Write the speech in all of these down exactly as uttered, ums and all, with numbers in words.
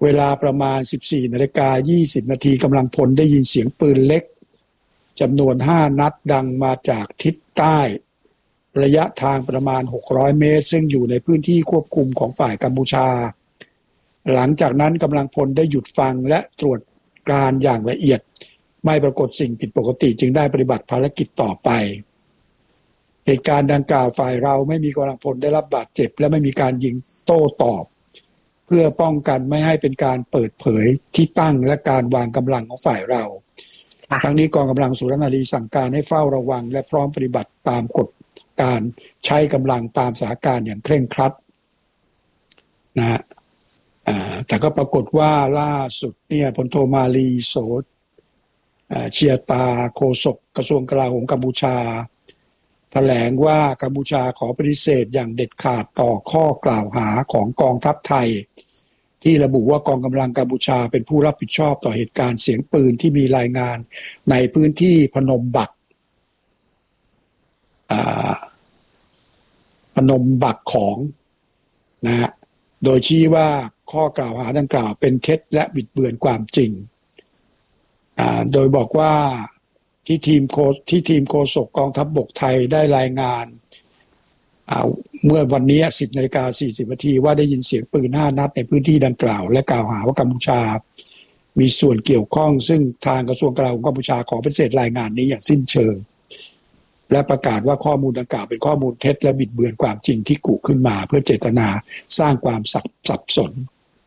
เวลาประมาณ สิบสี่นาฬิกายี่สิบนาทีกำลังพลได้ยินเสียงปืนเล็กจำนวนห้านัดดังมาจากทิศใต้ระยะทางประมาณหกร้อยเมตรซึ่งอยู่ในพื้นที่ควบคุมของฝ่ายกัมพูชาหลังจากนั้นกำลังพลได้หยุดฟังและตรวจการอย่างละเอียดไม่ปรากฏสิ่งผิดปกติจึงได้ปฏิบัติภารกิจต่อไปเหตุการณ์ดังกล่าวฝ่ายเราไม่มีกำลังพลได้รับบาดเจ็บและไม่มีการยิงโต้ตอบเพื่อป้องกันไม่ให้เป็นการเปิดเผยที่ตั้งและการวางกำลังของฝ่ายเราทั้งนี้กองกำลังสุรนารีสั่งการให้เฝ้าระวังและพร้อมปฏิบัติตามกฎการใช้กำลังตามสถานการณ์อย่างเคร่งครัดนะฮะแต่ก็ปรากฏว่าล่าสุดเนี่ยพลโทมาลีโสเชียตาโฆษกกระทรวงกลาโหมกัมพูชาแถลงว่ากัมพูชาขอปฏิเสธอย่างเด็ดขาดต่อข้อกล่าวหาของกองทัพไทยที่ระบุว่ากองกำลังกัมพูชาเป็นผู้รับผิดชอบต่อเหตุการณ์เสียงปืนที่มีรายงานในพื้นที่พนมบักพนมบักของนะฮะโดยชี้ว่าข้อกล่าวหาดังกล่าวเป็นเท็จและบิดเบือนความจริงโดยบอกว่าที่ทีมโคที่ทีมโฆษกกองทัพบกไทยได้รายงานเมื่อวันนี้ สิบนาฬิกาสี่สิบนาทีว่าได้ยินเสียงปืนห้านัดในพื้นที่ดังกล่าวและกล่าวหาว่ากัมพูชามีส่วนเกี่ยวข้องซึ่งทางกระทรวงกลาโหมกัมพูชาขอปฏิเสธรายงานนี้อย่างสิ้นเชิงและประกาศว่าข้อมูลดังกล่าวเป็นข้อมูลเท็จและบิดเบือนความจริงที่กุขึ้นมาเพื่อเจตนาสร้างความสับสับสน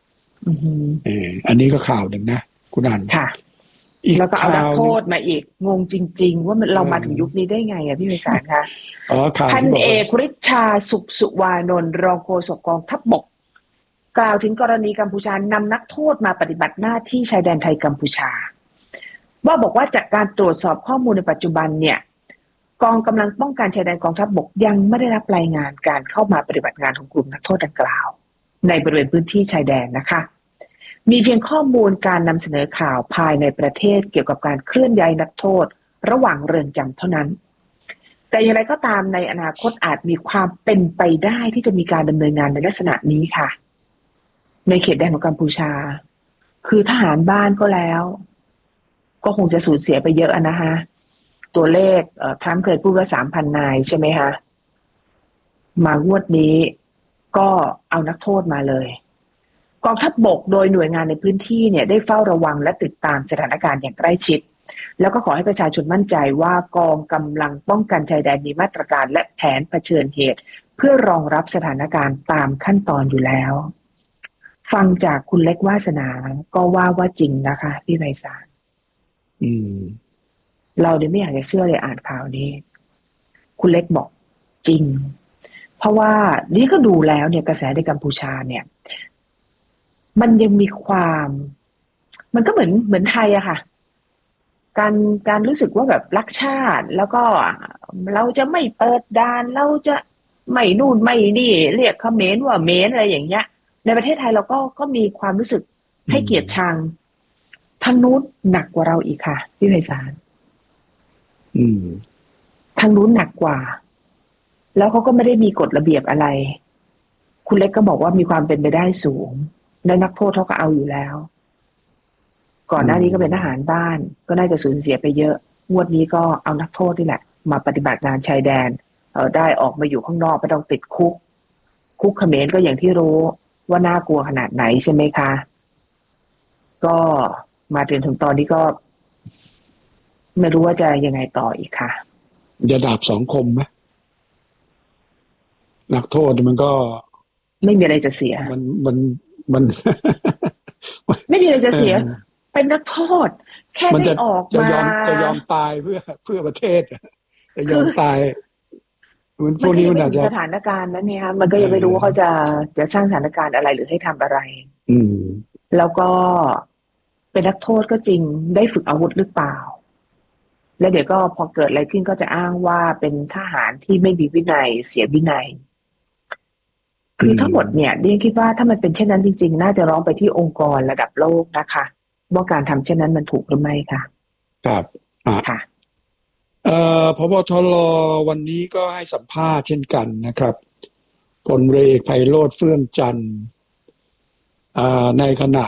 mm-hmm. เอออันนี้ก็ข่าวหนึ่งนะคุณนันค่ะแล้วก็เอานักโทษมาอีกงงจริงๆว่าเรามาถึงยุคนี้ได้ไงอ่ะพี่ไพศาลคะพันเอกฤทธาสุขสุวานนท์รองโฆษกกองทัพบกกล่าวถึงกรณีกัมพูชานำนักโทษมาปฏิบัติหน้าที่ชายแดนไทยกัมพูชาว่าบอกว่าจากการตรวจสอบข้อมูลในปัจจุบันเนี่ยกองกำลังป้องกันชายแดนกองทัพบกยังไม่ได้รับรายงานการเข้ามาปฏิบัติงานของกลุ่มนักโทษดังกล่าวในบริเวณพื้นที่ชายแดนนะคะมีเพียงข้อมูลการนำเสนอข่าวภายในประเทศเกี่ยวกับการเคลื่อนย้ายนักโทษระหว่างเรือนจำเท่านั้นแต่อย่างไรก็ตามในอนาคตอาจมีความเป็นไปได้ที่จะมีการดำเนินงานในลักษณะนี้ค่ะในเขตแดนของกัมพูชาคือทหารบ้านก็แล้วก็คงจะสูญเสียไปเยอะนะคะตัวเลขเอ่อทรัมป์เคยพูดว่า สามพัน นายใช่ไหมคะมางวดนี้ก็เอานักโทษมาเลยกองทัพบกโดยหน่วยงานในพื้นที่เนี่ยได้เฝ้าระวังและติดตามสถานการณ์อย่างใกล้ชิดแล้วก็ขอให้ประชาชนมั่นใจว่ากองกำลังป้องกันชายแดนมีมาตรการและแผนเผชิญเหตุเพื่อรองรับสถานการณ์ตามขั้นตอนอยู่แล้วฟังจากคุณเล็กวาสนาก็ว่าว่าจริงนะคะพี่ไพศาลอืมเราเนี่ยไม่อยากจะเชื่อเลยอ่านข่าวนี้คุณเล็กบอกจริงเพราะว่านี่ก็ดูแล้วเนี่ยกระแสในกัมพูชาเนี่ยมันยังมีความมันก็เหมือนเหมือนไทยอะค่ะการการรู้สึกว่าแบบรักชาติแล้วก็เราจะไม่เปิดด่านเราจะไม่นู่นไม่นี่เรียกเขมรว่าเมนอะไรอย่างเงี้ยในประเทศไทยเราก็ก็มีความรู้สึกให้เกียรติชังทางนู้นหนักกว่าเราอีกค่ะพี่ไพศาลอืมทางนู้นหนักกว่าแล้วเขาก็ไม่ได้มีกฎระเบียบอะไรคุณเล็กก็บอกว่ามีความเป็นไปได้สูงและนักโทษเขาก็เอาอยู่แล้วก่อนหน้านี้ก็เป็นทหารบ้านก็น่าจะสูญเสียไปเยอะงวดนี้ก็เอานักโทษนี่แหละมาปฏิบัติงานชายแดนเออได้ออกมาอยู่ข้างนอกไม่ต้องติดคุกคุกเขมรก็อย่างที่รู้ว่าน่ากลัวขนาดไหนใช่ไหมคะก็มาถึงถึงตอนนี้ก็ไม่รู้ว่าจะยังไงต่ออีกค่ะจะดาบสองคมไหมนักโทษมันก็ไม่มีอะไรจะเสียมันมันมันไม่มีอะไรจะเสียเป็นนักโทษแค่ได้ออกมาจะยอมจะยอมตายเพื่อเพื่อประเทศจะยอมตายมันพวกนี้มันอาจจะสถานการณ์นั้นเนี่ยค่ะมันก็ยังไม่รู้ว่าเขาจะจะสร้างสถานการณ์อะไรหรือให้ทำอะไรอืมแล้วก็เป็นนักโทษก็จริงได้ฝึกอาวุธหรือเปล่าแล้วเดี๋ยวก็พอเกิดอะไรขึ้นก็จะอ้างว่าเป็นทหารที่ไม่มีวินัยเสียวินัยคือทั้งหมดเนี่ยดิฉันคิดว่าถ้ามันเป็นเช่นนั้นจริงๆน่าจะร้องไปที่องค์กรระดับโลกนะคะว่าการทำเช่นนั้นมันถูกหรือไม่ค่ะครับค่ะเอ่อผบ.ทร.วันนี้ก็ให้สัมภาษณ์เช่นกันนะครับพลเรือเอกไพโรจน์เฟื่องจันทร์ในขณะ